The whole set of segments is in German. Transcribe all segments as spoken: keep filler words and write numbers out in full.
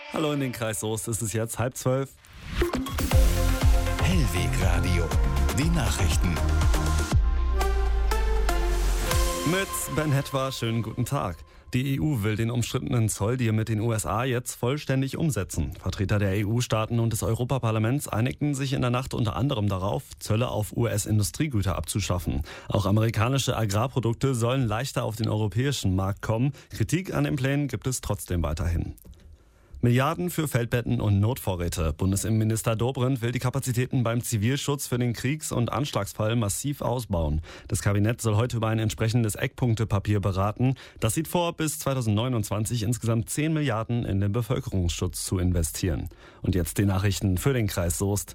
Hallo in den Kreis Soest, es ist jetzt halb zwölf. Hellwegradio, die Nachrichten. Mit Ben Hetwa, schönen guten Tag. Die E U will den umstrittenen Zolldeal mit den U S A jetzt vollständig umsetzen. Vertreter der E U-Staaten und des Europaparlaments einigten sich in der Nacht unter anderem darauf, Zölle auf U S-Industriegüter abzuschaffen. Auch amerikanische Agrarprodukte sollen leichter auf den europäischen Markt kommen. Kritik an den Plänen gibt es trotzdem weiterhin. Milliarden für Feldbetten und Notvorräte. Bundesinnenminister Dobrindt will die Kapazitäten beim Zivilschutz für den Kriegs- und Anschlagsfall massiv ausbauen. Das Kabinett soll heute über ein entsprechendes Eckpunktepapier beraten. Das sieht vor, bis zweitausendneunundzwanzig insgesamt zehn Milliarden in den Bevölkerungsschutz zu investieren. Und jetzt die Nachrichten für den Kreis Soest.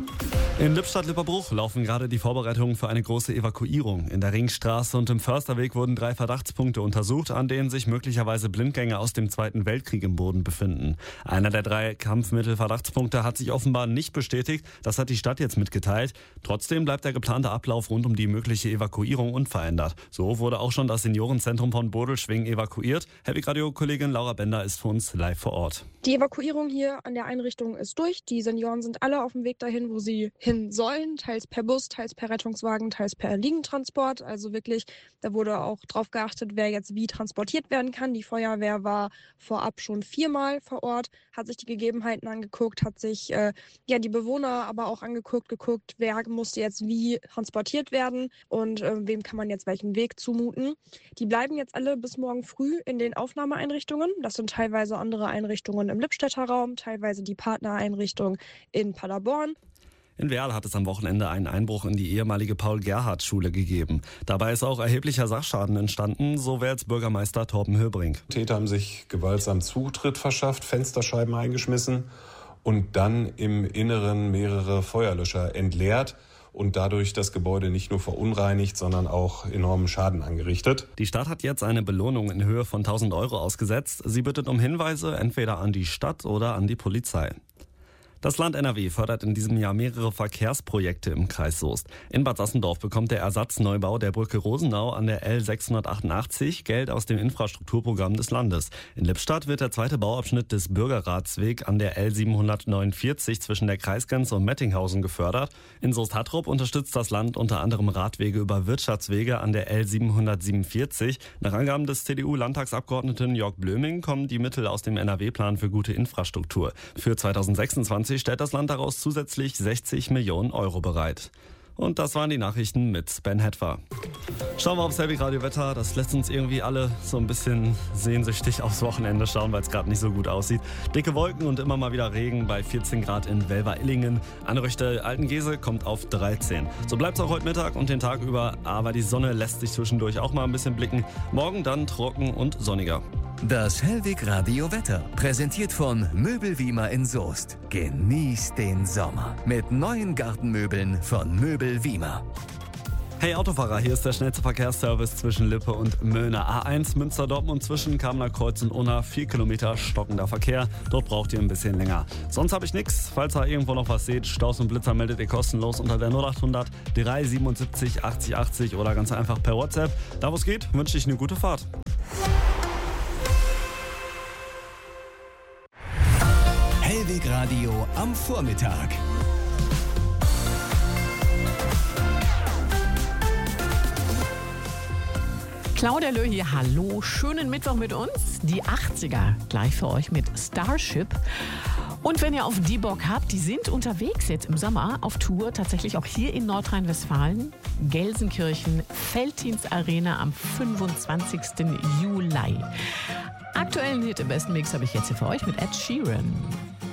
In Lippstadt-Lipperbruch laufen gerade die Vorbereitungen für eine große Evakuierung. In der Ringstraße und im Försterweg wurden drei Verdachtspunkte untersucht, an denen sich möglicherweise Blindgänger aus dem Zweiten Weltkrieg im Boden befinden. Einer der drei Kampfmittelverdachtspunkte hat sich offenbar nicht bestätigt. Das hat die Stadt jetzt mitgeteilt. Trotzdem bleibt der geplante Ablauf rund um die mögliche Evakuierung unverändert. So wurde auch schon das Seniorenzentrum von Bodelschwing evakuiert. Hellwegradio-Kollegin Laura Bender ist für uns live vor Ort. Die Evakuierung hier an der Einrichtung ist durch. Die Senioren sind alle auf dem Weg dahin, wo sie hin sollen. Teils per Bus, teils per Rettungswagen, teils per Liegentransport. Also wirklich, da wurde auch drauf geachtet, wer jetzt wie transportiert werden kann. Die Feuerwehr war vorab schon viermal vor Ort, hat sich die Gegebenheiten angeguckt, hat sich äh, ja die Bewohner aber auch angeguckt, geguckt, wer musste jetzt wie transportiert werden und äh, wem kann man jetzt welchen Weg zumuten. Die bleiben jetzt alle bis morgen früh in den Aufnahmeeinrichtungen. Das sind teilweise andere Einrichtungen im Lippstädter Raum, teilweise die Partnereinrichtung in Paderborn. In Werl hat es am Wochenende einen Einbruch in die ehemalige Paul-Gerhardt-Schule gegeben. Dabei ist auch erheblicher Sachschaden entstanden, so Werls-Bürgermeister Torben Höbrink. Täter haben sich gewaltsam Zutritt verschafft, Fensterscheiben eingeschmissen und dann im Inneren mehrere Feuerlöscher entleert und dadurch das Gebäude nicht nur verunreinigt, sondern auch enormen Schaden angerichtet. Die Stadt hat jetzt eine Belohnung in Höhe von tausend Euro ausgesetzt. Sie bittet um Hinweise entweder an die Stadt oder an die Polizei. Das Land N R W fördert in diesem Jahr mehrere Verkehrsprojekte im Kreis Soest. In Bad Sassendorf bekommt der Ersatzneubau der Brücke Rosenau an der L sechshundertachtundachtzig Geld aus dem Infrastrukturprogramm des Landes. In Lippstadt wird der zweite Bauabschnitt des Bürgerratsweg an der L siebenhundertneunundvierzig zwischen der Kreisgrenze und Mettinghausen gefördert. In Soest-Hattrop unterstützt das Land unter anderem Radwege über Wirtschaftswege an der L siebenhundertsiebenundvierzig. Nach Angaben des C D U-Landtagsabgeordneten Jörg Blöming kommen die Mittel aus dem N R W-Plan für gute Infrastruktur. Für zweitausendsechsundzwanzig stellt das Land daraus zusätzlich sechzig Millionen Euro bereit. Und das waren die Nachrichten mit Ben Hetwa. Schauen wir aufs Hellwegradio-Wetter. Das lässt uns irgendwie alle so ein bisschen sehnsüchtig aufs Wochenende schauen, weil es gerade nicht so gut aussieht. Dicke Wolken und immer mal wieder Regen bei vierzehn Grad in Welver-Illingen. Anrichte Altengese kommt auf dreizehn. So bleibt es auch heute Mittag und den Tag über, aber die Sonne lässt sich zwischendurch auch mal ein bisschen blicken. Morgen dann trocken und sonniger. Das Hellwegradio-Wetter, präsentiert von Möbelwiemer in Soest. Genießt den Sommer mit neuen Gartenmöbeln von Möbelwiemer. Hey Autofahrer, hier ist der schnellste Verkehrsservice zwischen Lippe und Möhne. A eins Münster-Dortmund zwischen Kamener Kreuz und Unna. Vier Kilometer stockender Verkehr. Dort braucht ihr ein bisschen länger. Sonst habe ich nichts. Falls ihr irgendwo noch was seht, Staus und Blitzer meldet ihr kostenlos unter der null achthundert dreihundertsiebenundsiebzig achtzig achtzig oder ganz einfach per WhatsApp. Da wo es geht, wünsche ich eine gute Fahrt. Hellwegradio am Vormittag. Claudia Löh hier, hallo, schönen Mittwoch mit uns. Die achtziger gleich für euch mit Starship. Und wenn ihr auf die Bock habt, die sind unterwegs jetzt im Sommer auf Tour, tatsächlich auch hier in Nordrhein-Westfalen. Gelsenkirchen, Veltins Arena am fünfundzwanzigsten Juli. Aktuellen Hit im besten Mix habe ich jetzt hier für euch mit Ed Sheeran.